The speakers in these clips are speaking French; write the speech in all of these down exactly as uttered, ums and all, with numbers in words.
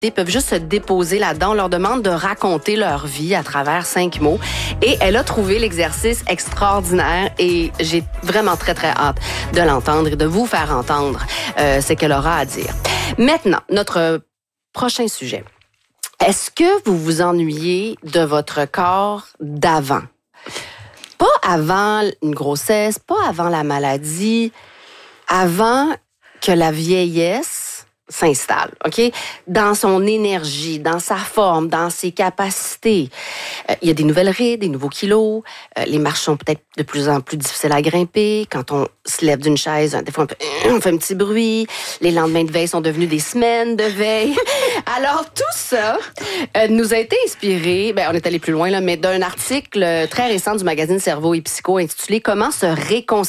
peuvent juste se déposer là-dedans. On leur demande de raconter leur vie à travers cinq mots. Et elle a trouvé l'exercice extraordinaire et j'ai vraiment très, très hâte de l'entendre et de vous faire entendre euh, ce qu'elle aura à dire. Maintenant, notre prochain sujet. Est-ce que vous vous ennuyez de votre corps d'avant? Pas avant une grossesse, pas avant la maladie, avant que la vieillesse s'installe, OK? Dans son énergie, dans sa forme, dans ses capacités. Euh, il y a des nouvelles rides, des nouveaux kilos. Euh, les marches sont peut-être de plus en plus difficiles à grimper. Quand on se lève d'une chaise, des fois, on, peut, on fait un petit bruit. Les lendemains de veille sont devenus des semaines de veille. Alors, tout ça euh, nous a été inspiré, ben, on est allé plus loin, là, mais d'un article très récent du magazine Cerveau et Psycho intitulé « Comment se réconcilier ».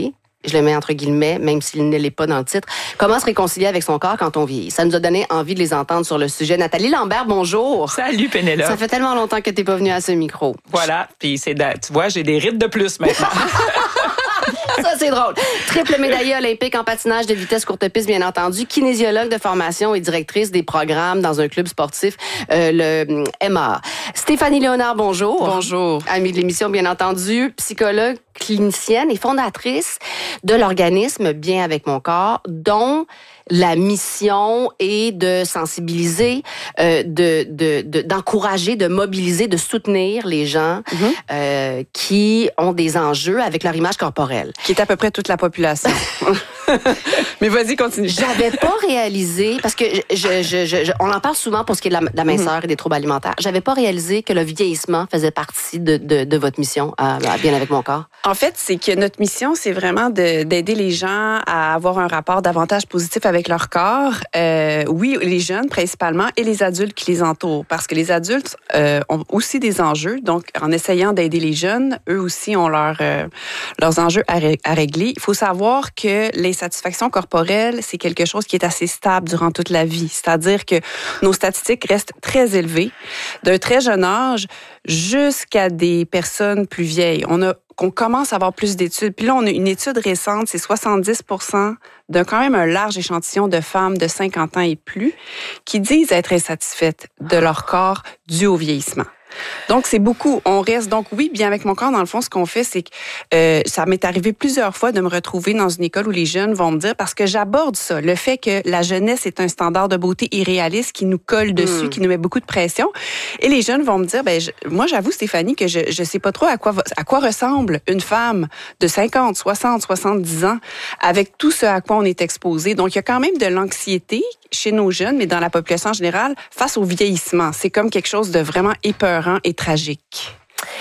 Je le mets entre guillemets, même s'il ne l'est pas dans le titre. Comment se réconcilier avec son corps quand on vieillit? Ça nous a donné envie de les entendre sur le sujet. Nathalie Lambert, bonjour. Salut, Pénélope. Ça fait tellement longtemps que t'es pas venue à ce micro. Voilà, puis c'est, tu vois, j'ai des rides de plus maintenant. Ça, c'est drôle. Triple médaillée olympique en patinage de vitesse courte piste, bien entendu. Kinésiologue de formation et directrice des programmes dans un club sportif, euh, le M A A. Stéphanie Léonard, bonjour. Bonjour. Amie de l'émission, bien entendu. Psychologue, clinicienne et fondatrice de l'organisme Bien avec mon corps, dont la mission est de sensibiliser, euh, de, de, de, d'encourager, de mobiliser, de soutenir les gens mm-hmm. euh, qui ont des enjeux avec leur image corporelle. Qui est à peu près toute la population. Mais vas-y, continue. J'avais pas réalisé, parce que je, je, je, je, on en parle souvent pour ce qui est de la, de la minceur mm-hmm. et des troubles alimentaires. J'avais pas réalisé que le vieillissement faisait partie de, de, de votre mission à, à Bien avec mon corps. En fait, c'est que notre mission, c'est vraiment de, d'aider les gens à avoir un rapport davantage positif avec leur corps. Euh, oui, les jeunes principalement et les adultes qui les entourent. Parce que les adultes euh, ont aussi des enjeux. Donc, en essayant d'aider les jeunes, eux aussi ont leur, euh, leurs enjeux à, ré- à régler. Il faut savoir que l'insatisfaction corporelle, c'est quelque chose qui est assez stable durant toute la vie. C'est-à-dire que nos statistiques restent très élevées. D'un très jeune âge jusqu'à des personnes plus vieilles. On a qu'on commence à avoir plus d'études. Puis là, on a une étude récente, c'est soixante-dix pour cent d'un quand même un large échantillon de femmes de cinquante ans et plus qui disent être insatisfaites de leur corps dû au vieillissement. Donc, c'est beaucoup. On reste donc, oui, bien avec mon corps, dans le fond, ce qu'on fait, c'est que euh, ça m'est arrivé plusieurs fois de me retrouver dans une école où les jeunes vont me dire, parce que j'aborde ça, le fait que la jeunesse est un standard de beauté irréaliste qui nous colle dessus, mmh. qui nous met beaucoup de pression. Et les jeunes vont me dire, ben, je, moi, j'avoue, Stéphanie, que je je sais pas trop à quoi, à quoi ressemble une femme de cinquante, soixante, soixante-dix ans avec tout ce à quoi on est exposé. Donc, il y a quand même de l'anxiété chez nos jeunes, mais dans la population en général, face au vieillissement. C'est comme quelque chose de vraiment épeurant et tragique.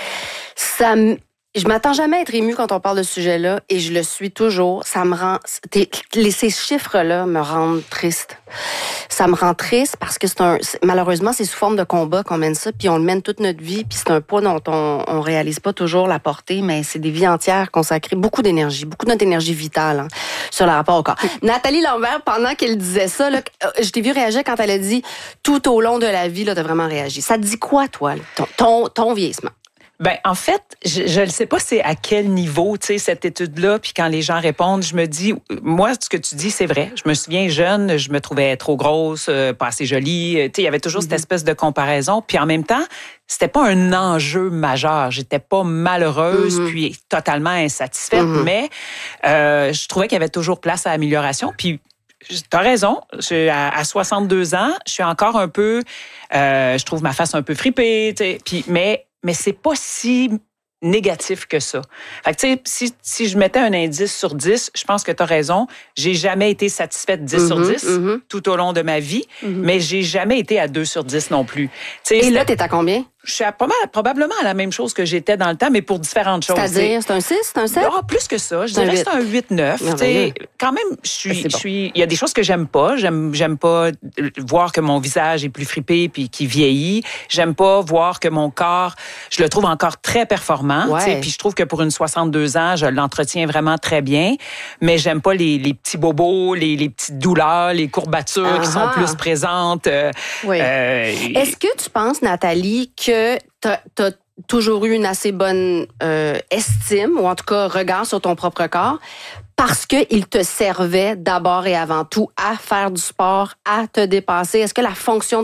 Ça, je m'attends jamais à être émue quand on parle de ce sujet-là, et je le suis toujours. Ça me rend, ces chiffres-là me rendent triste. Ça me rend triste parce que c'est un, malheureusement, c'est sous forme de combat qu'on mène ça, puis on le mène toute notre vie, puis c'est un poids dont on, on réalise pas toujours la portée, mais c'est des vies entières consacrées, beaucoup d'énergie, beaucoup de notre énergie vitale hein, sur le rapport au corps. Nathalie Lambert, pendant qu'elle disait ça, là, je t'ai vu réagir quand elle a dit tout au long de la vie, là, t'as vraiment réagi. Ça te dit quoi, toi, ton, ton, ton vieillissement? Ben en fait, je ne sais pas c'est à quel niveau, tu sais, cette étude-là, puis quand les gens répondent, je me dis, moi, ce que tu dis, c'est vrai. Je me souviens jeune, je me trouvais trop grosse, euh, pas assez jolie, tu sais, il y avait toujours mm-hmm. cette espèce de comparaison, puis en même temps, c'était pas un enjeu majeur. J'étais pas malheureuse, mm-hmm. puis totalement insatisfaite, mm-hmm. mais euh, je trouvais qu'il y avait toujours place à amélioration, puis t'as raison. Je, à, à soixante-deux ans, je suis encore un peu, euh, je trouve ma face un peu fripée, tu sais, puis mais mais c'est pas si négatif que ça. Fait que, tu sais, si, si je mettais un indice sur dix, je pense que tu as raison. J'ai jamais été satisfaite dix mm-hmm, sur dix mm-hmm. tout au long de ma vie, mm-hmm. mais j'ai jamais été à deux sur dix non plus. T'sais, et là, t'es à combien? Je suis à pas mal, probablement à la même chose que j'étais dans le temps, mais pour différentes choses. C'est-à-dire, c'est un six, c'est un sept? Ah, plus que ça. Je dirais que c'est un huit neuf. Quand même, je suis, bon. je suis, il y a des choses que j'aime pas. J'aime, j'aime pas voir que mon visage est plus fripé puis qui vieillit. J'aime pas voir que mon corps, je le trouve encore très performant. Ouais. Puis je trouve que pour une soixante-deux ans, je l'entretiens vraiment très bien. Mais j'aime pas les, les petits bobos, les, les petites douleurs, les courbatures uh-huh. qui sont plus présentes. Euh, oui. euh, Est-ce que tu penses, Nathalie, que T'as, t'as toujours eu une assez bonne euh, estime, ou en tout cas regard sur ton propre corps, parce qu'il te servait d'abord et avant tout à faire du sport, à te dépasser? Est-ce que la fonction